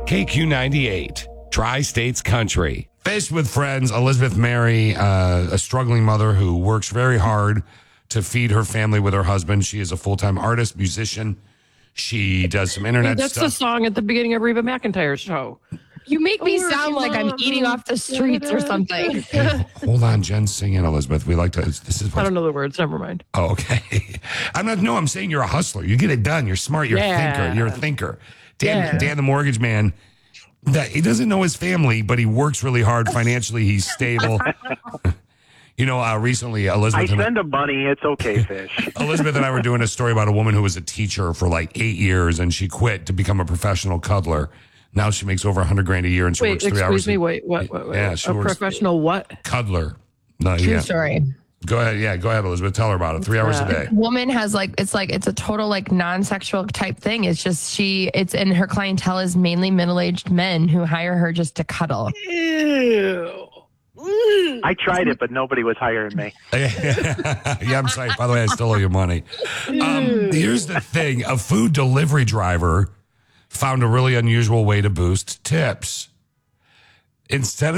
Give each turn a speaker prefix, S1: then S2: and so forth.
S1: KQ98, Tri-States Country.
S2: Faced with friends, Elizabeth Mary, a struggling mother who works very hard to feed her family with her husband. She is a full-time artist, musician. She does some internet
S3: That's
S2: stuff.
S3: the song at the beginning of Reba McEntire's show.
S4: You make me sound like I'm eating off the streets or something.
S2: Hold on, Jen, sing it, Elizabeth. We like to. This is.
S3: I don't know the words. Never mind.
S2: Oh, okay. I'm not. No, I'm saying you're a hustler. You get it done. You're smart. You're a thinker. You're a thinker. Dan, the mortgage man. That he doesn't know his family, but he works really hard financially. He's stable. Recently, Elizabeth.
S5: I send him money. It's okay, Fish.
S2: Elizabeth and I were doing a story about a woman who was a teacher for like 8 years, and she quit to become a professional cuddler. Now she makes over $100,000 a year, and she works 3 hours.
S3: Excuse me. Wait.
S2: Yeah, she works
S3: professional what?
S2: cuddler. No,
S4: True story.
S2: Go ahead. Yeah, go ahead, Elizabeth. Tell her about it. 3 hours a day.
S4: Woman has it's a total non-sexual type thing. It's just and her clientele is mainly middle-aged men who hire her just to cuddle.
S3: Ew.
S5: I tried it, but nobody was hiring me.
S2: Yeah, I'm sorry. By the way, I still owe you money. Here's the thing. A food delivery driver found a really unusual way to boost tips. Instead of